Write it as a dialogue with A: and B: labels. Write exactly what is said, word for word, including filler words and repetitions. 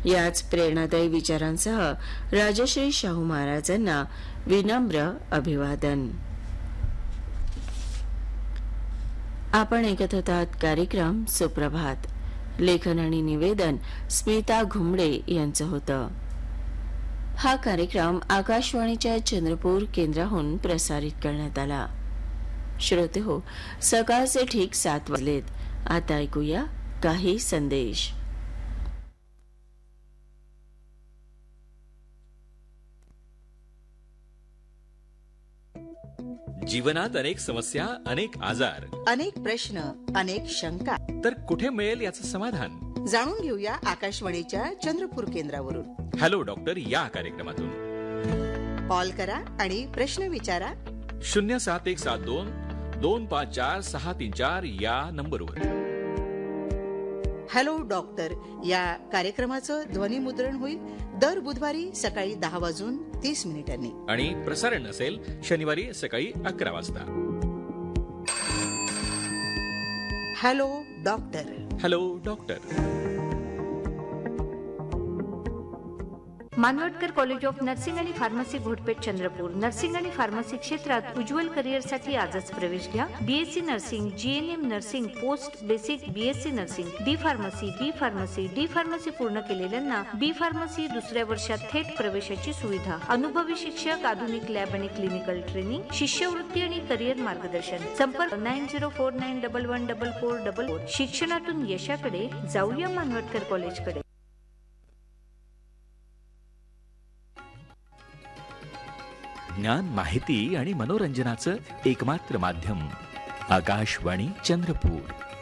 A: याच प्रेरणादायी विचारांसह राजश्री शाहू महाराजांना विनम्र अभिवादन. आपण ऐकत होतात कार्यक्रम सुप्रभात. लेखन आणि निवेदन स्मिता घुमडे यांचं होतं. हा कार्यक्रम आकाशवाणीच्या चंद्रपूर केंद्राहून प्रसारित करण्यात आला. श्रोते हो, सकाळचे ठीक सात वाजलेत. आता ऐकूया काही संदेश.
B: जीवनात अनेक समस्या, अनेक आजार,
C: अनेक प्रश्न, अनेक शंका.
B: तर कुठे मिळेल याचं समाधान?
C: जाणून घेऊया आकाशवाणीच्या चंद्रपूर केंद्रावरून.
B: हॅलो डॉक्टर या कार्यक्रमातून
C: कॉल करा आणि प्रश्न विचारा.
B: शून्य सात एक सात दोन दोन पाच चार सहा तीन चार या नंबरवर.
C: हॅलो डॉक्टर या कार्यक्रमाचं ध्वनिमुद्रण होईल दर बुधवारी सकाळी दहा वाजून तीस मिनिटांनी
B: आणि प्रसारण असेल शनिवारी सकाळी अकरा वाजता.
C: Hello doctor.
B: Hello doctor.
D: मानवडकर college of nursing आणि फार्मसी घोटपेठ चंद्रपूर. नर्सिंग आणि फार्मसी क्षेत्रात उज्ज्वल करिअरसाठी आजच प्रवेश घ्या. BSc nursing, GNM nursing, post basic BSc nursing, D pharmacy, बी फार्मसी, डी फार्मसी पूर्ण केलेल्यांना बी फार्मसी दुसऱ्या वर्षात थेट प्रवेशाची सुविधा. अनुभवी शिक्षक, आधुनिक लॅब आणि क्लिनिकल ट्रेनिंग, शिष्यवृत्ती आणि करिअर मार्गदर्शन. संपर्क nine zero four nine double one double four double four. शिक्षणातून यशाकडे जाऊया मानवडकर कॉलेजकडे.
B: ज्ञान, माहिती आणि मनोरंजनाचं एकमात्र माध्यम आकाशवाणी चंद्रपूर.